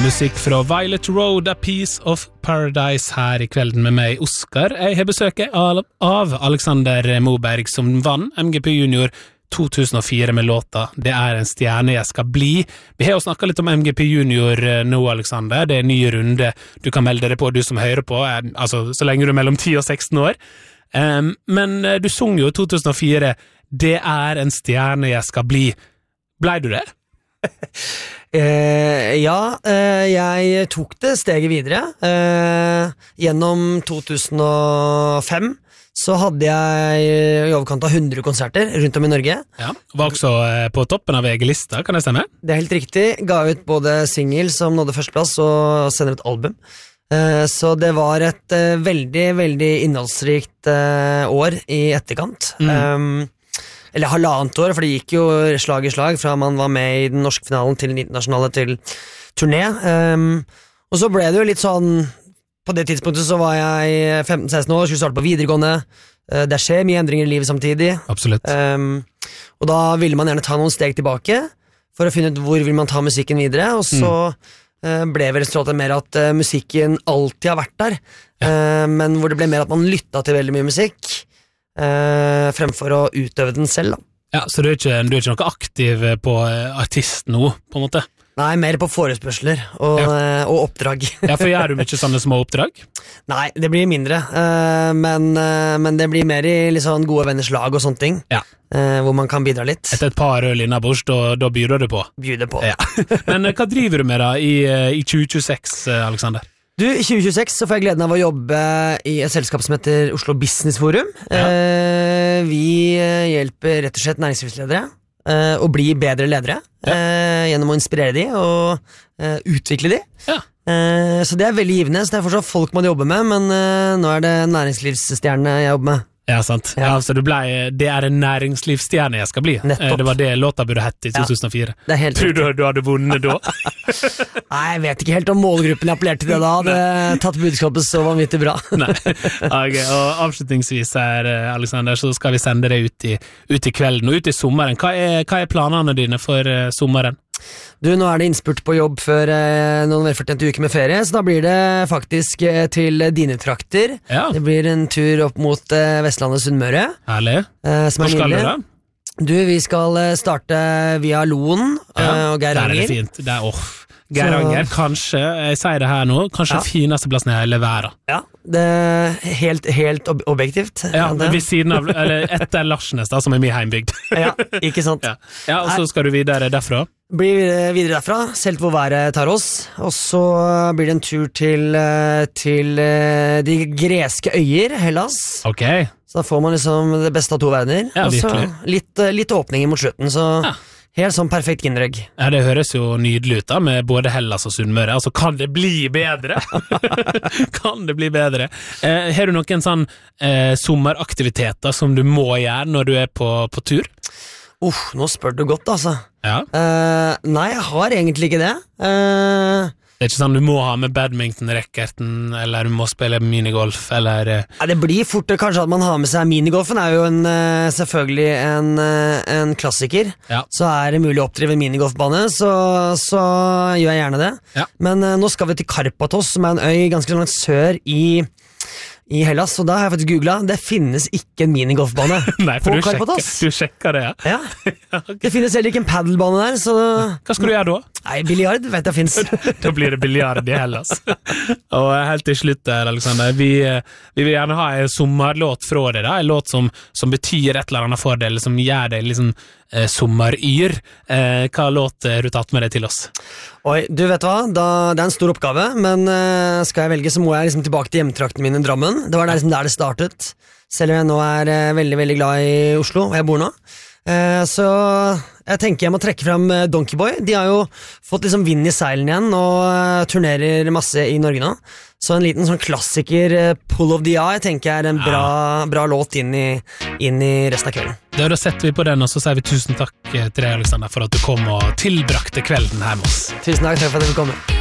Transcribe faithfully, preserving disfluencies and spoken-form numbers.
Musikk fra Violet Road, A Piece of Paradise her i kvelden med meg, Oskar. Jeg har besøket av Alexander Moberg som vann M G P Junior to tusen og fire med låta Det er en stjerne jeg skal bli. Vi har jo snakket litt om M G P Junior nå, Alexander. Det er en ny runde. Du kan melde deg på, du som hører på, altså så lenge du er mellom ti og seksten år. Um, men du sung jo i to tusen og fire Det er en stjerne jeg skal bli. Blei du det? Eh, ja, eh, jeg tok det steget videre. Eh, gjennom to tusen og fem så hadde jeg i overkant av hundre konserter rundt om i Norge. Ja, var også eh, på toppen av V G-lista, kan det stemme? Det er helt riktig. Ga ut både single som nådde førsteplass og senere et album. Eh, så det var et eh, veldig, veldig innholdsrikt eh, år i etterkant. Mm. Um, eller halvannet år, for det gikk jo slag i slag fra man var med i den norske finalen til den internasjonale til turné. Um, og så ble det jo litt sånn, på det tidspunktet så var jeg femten seksten år, skulle starte på videregående. Uh, det skjer mye endringer i livet samtidig. Absolutt. Um, og da ville man gjerne ta noen steg tilbake for å finne ut hvor vil man ta musikken videre, og så mm. uh, ble vel resultatet mer at uh, musikken alltid har vært der, ja. uh, men hvor det ble mer at man lyttet til veldig mye musikk, Uh, fremfor å utøve den selv da. Ja, så du er, ikke, du er ikke noe aktiv på uh, artist nå, på en måte? Nei, mer på forespørsler og, ja. uh, og oppdrag. Ja, for gjør du mye sånne små oppdrag? Nei, det blir mindre, uh, men, uh, men det blir mer i liksom, gode venners lag og sånne ting, ja. uh, hvor man kan bidra litt. Etter et par øl innabords, da, da byr du på? Byr det på. Ja. Men uh, hva driver du med da i, uh, i tjue tjueseks, uh, Alexander? Du, I tjue tjueseks så får jeg gleden av å jobbe i et selskap som heter Oslo Business Forum. Ja. Eh, vi hjelper rett og slett næringslivsledere eh, å bli bedre ledere, ja. eh, gjennom å inspirere de og eh, utvikle de. Ja. Eh, så det er veldig givende, så det er fortsatt folk man jobber med, men eh, nå er det næringslivsstjerne jeg jobber med. Ja, sant. Ja. Ja, altså, du ble, det er en næringslivsstjerne jeg skal bli. Nettopp. Det var det låta burde hett i to tusen og fire. Ja, det er helt Tror du du hadde vunnet da? Nei, jeg vet ikke helt om målgruppen jeg appellerte til det da. Det hadde tatt budskapet så vanvittig bra. Nei. Okay, og avslutningsvis her, Alexander, så skal vi sende deg ut i, ut i kvelden og ut i sommeren. Hva er, hva er planene dine for uh, sommeren? Du, nå er det innspurt på jobb før eh, noen velfortjente uker med ferie, så da blir det faktisk eh, til dine trakter. Ja. Det blir en tur opp mot eh, Vestlandet Sunnmøre. Herlig. Eh, Hvor skal du da? Du, vi skal eh, starte via Loen ja. eh, og Geiranger. Der er det fint. Det er, oh, Geiranger, så... kanskje, jeg sier det her nå, kanskje ja. fineste plassen i hele verden. Ja, det er helt, helt ob objektivt. Ja, men ved siden av, eller etter Larsnes da, som er min heimbygd. Ja, ikke sant. Ja, ja og så skal du videre derfra? Blir videre derfra, selv hvor været tar oss, og så blir det en tur til, til de greske øyer, Hellas. Ok. Så da får man liksom det beste av to verdener. Ja, og så litt, litt åpninger mot slutten, så ja. helt sånn perfekt innrøgg. Ja, det høres jo nydelig ut da, med både Hellas og Sunnmøre. Altså, kan det bli bedre? Kan det bli bedre? Eh, har du noen sånn eh, sommeraktiviteter som du må gjøre når du er på, på tur? Uff, uh, nå spør du godt, altså. Ja. Uh, nei, jeg har egentlig ikke det. Uh, det er ikke sånn du må ha med badminton-rekkerten, eller du må spille minigolf, eller... Ja, det blir fort kanskje at man har med seg minigolfen, er jo en, selvfølgelig en, en klassiker. Ja. Så er det mulig å oppdrive en minigolfbane, så, så gjør jeg gjerne det. Ja. Men uh, nå skal vi til Karpathos, som er en øy ganske langt sør i... i Hellas, og da har jeg faktisk googlet, det finnes ikke en minigolfbane Nei, for på du Karpathos. Sjekker, du sjekker det, ja? Ja, okay. Det finnes heller ikke en paddelbane der, så... Hva skal du gjøre da? Nei, biljard vet jeg finnes. Da blir det biljard i Hellas. Og helt til slutt, Alexander, vi, vi vil gjerne ha en sommerlåt fra deg, da, en låt som, som betyr et eller annet fordel, som gjør deg liksom eh, sommeryr. Eh, hva låt har du tatt med deg til oss? Oi, du vet hva, da, det er en stor oppgave, men uh, skal jeg velge så må jeg liksom tilbake til hjemtrakten min i Drammen. Det var der, liksom, der det startet, selv om jeg nå er uh, veldig, veldig glad i Oslo, og jeg bor nå. Uh, så jeg tenker jeg må trekke frem uh, Donkey Boy. De har jo fått liksom vind i seilen igjen, og uh, turnerer masse i Norge nå. Så en liten sånn klassiker, uh, Pull of the Eye, tenker jeg er en bra, bra låt inn i, inn i resten av kvelden. Da, da setter vi på den, og så sier vi tusen takk til deg, Alexander, for at du kom og tilbrakte kvelden her med oss. Tusen takk, takk for at du kom.